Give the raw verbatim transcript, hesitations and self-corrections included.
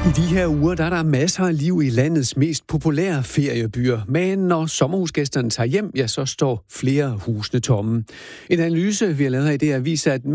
I de her uger der er der masser af liv i landets mest populære feriebyer, men når sommerhusgæsterne tager hjem, ja, så står flere husene tomme. En analyse, vi har lavet i det her, viser, at